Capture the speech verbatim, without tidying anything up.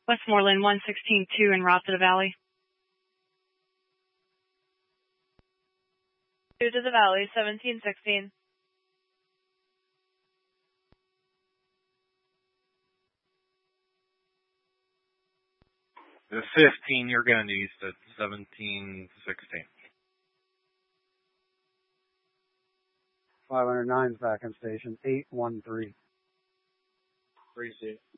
Westmoreland one sixteen two en route to the valley. Two to the valley, seventeen sixteen. The fifteen, you're going east at seventeen sixteen. five hundred nine's back on station, eight one three. Three C.